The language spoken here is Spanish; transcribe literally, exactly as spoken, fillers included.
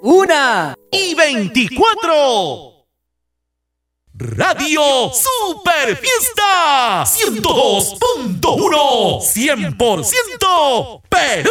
una y veinticuatro. Radio Super Fiesta ciento dos punto uno, cien por ciento Perú.